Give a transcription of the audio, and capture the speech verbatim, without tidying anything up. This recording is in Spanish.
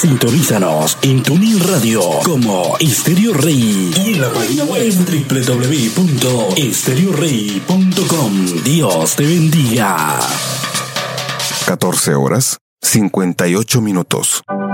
Sintonízanos en TuneIn Radio como Estéreo Rey y en la página web doble u doble u doble u punto estéreo rey punto com. Dios te bendiga. catorce horas, cincuenta y ocho minutos.